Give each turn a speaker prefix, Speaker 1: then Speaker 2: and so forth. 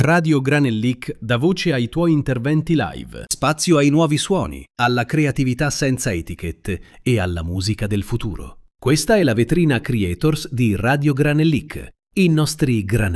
Speaker 1: Radio Granellic dà voce ai tuoi interventi live.
Speaker 2: Spazio ai nuovi suoni, alla creatività senza etichette e alla musica del futuro. Questa è la vetrina Creators di Radio Granellic. I nostri granelli